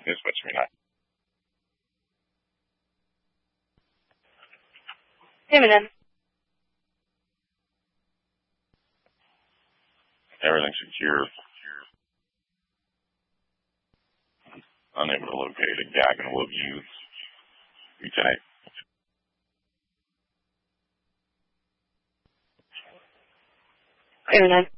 Nisbet 39. Eminem. Everything secure. Unable to locate a Gag and Wood youth. Lieutenant. Eminem.